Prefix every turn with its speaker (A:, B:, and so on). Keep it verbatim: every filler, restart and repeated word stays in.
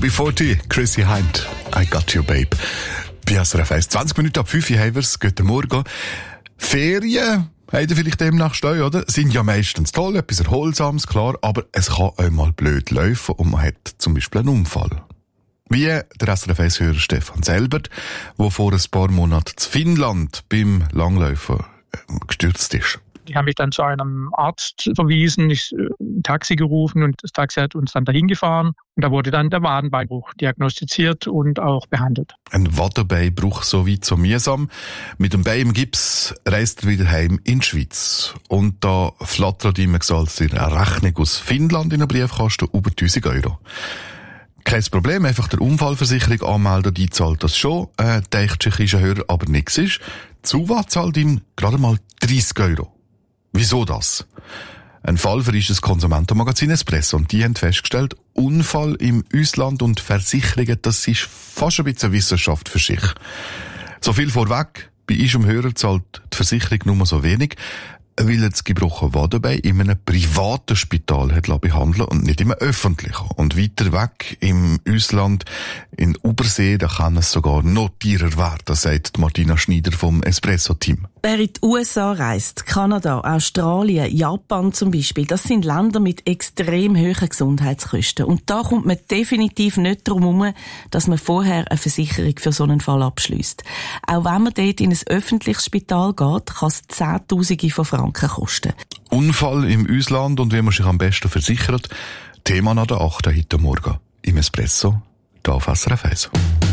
A: U vierzig, Chrissy Hind, I Got You Babe. Bei S R F eins, zwanzig Minuten ab fünf Uhr haben wir es, guten Morgen. Ferien, habt ihr vielleicht demnächst auch, oder? Sind ja meistens toll, etwas Erholsames, klar, aber es kann auch mal blöd laufen und man hat zum Beispiel einen Unfall. Wie der S R F eins-Hörer Stefan Selbert, der vor ein paar Monaten in Finnland beim Langlaufen gestürzt ist.
B: Die haben mich dann zu einem Arzt verwiesen, ich, ein Taxi gerufen und das Taxi hat uns dann dahin gefahren. Und da wurde dann der Wadenbeinbruch diagnostiziert und auch behandelt.
A: Ein Wadenbeinbruch, so weit so mühsam. Mit dem Bein im Gips reist er wieder heim in die Schweiz. Und da flattert ihm gesagt eine Rechnung aus Finnland in den Briefkasten über tausend Euro. Kein Problem, einfach der Unfallversicherung anmelden, die zahlt das schon. Äh, der tschechische Hörer aber nichts ist. Die Suva zahlt ihm gerade mal dreissig Euro. Wieso das? Ein Fall für ist das Konsumentenmagazin Espresso und die haben festgestellt, Unfall im Ausland und Versicherungen, das ist fast ein bisschen Wissenschaft für sich. So viel vorweg, bei unserem Hörer zahlt die Versicherung nur so wenig, weil er das gebrochene Wadenbein in einem privaten Spital hat behandeln und nicht im öffentlichen. Und weiter weg im Ausland, in Übersee, da kann es sogar noch teurer werden, sagt Martina Schneider vom Espresso-Team.
C: Wer in die U S A reist, Kanada, Australien, Japan zum Beispiel, das sind Länder mit extrem hohen Gesundheitskosten. Und da kommt man definitiv nicht darum herum, dass man vorher eine Versicherung für so einen Fall abschliesst. Auch wenn man dort in ein öffentliches Spital geht, kann es Zehntausende von Franken kosten.
A: Unfall im Ausland und wie man sich am besten versichert. Thema nach der achten heute Morgen im Espresso, hier auf S R F eins.